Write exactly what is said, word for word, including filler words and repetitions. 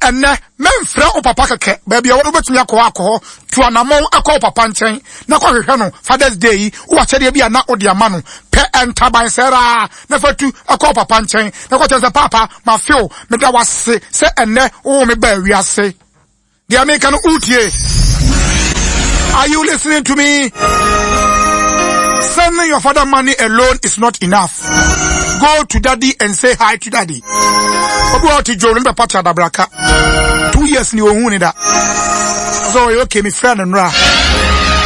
enne memfra o papa keke ba bia wo betumi akọ akọ to anamon akọ papa nchen na kwa hwehwe no Father's Day wo wa chede bia na odi ama no pe entaban sera na fatu akọ papa nchen na kwa chense papa ma feel me da wase se enne wo me ba wiase the American utie. Are you listening to me? Sending your father money alone is not enough. Go to daddy and say hi to daddy. Two years ni ohun ni da. So okay, my friend and ra.